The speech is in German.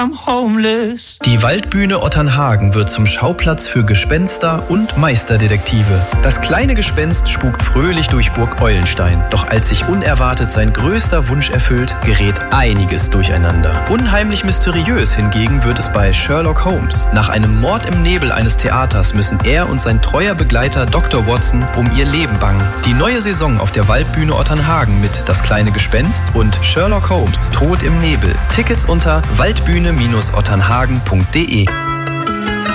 I'm homeless. Die Waldbühne Otternhagen wird zum Schauplatz für Gespenster und Meisterdetektive. Das kleine Gespenst spukt fröhlich durch Burg Eulenstein. Doch als sich unerwartet sein größter Wunsch erfüllt, gerät einiges durcheinander. Unheimlich mysteriös hingegen wird es bei Sherlock Holmes. Nach einem Mord im Nebel eines Theaters müssen er und sein treuer Begleiter Dr. Watson um ihr Leben bangen. Die neue Saison auf der Waldbühne Otternhagen mit Das kleine Gespenst und Sherlock Holmes, Tod im Nebel. Tickets unter waldbühne-otternhagen.de.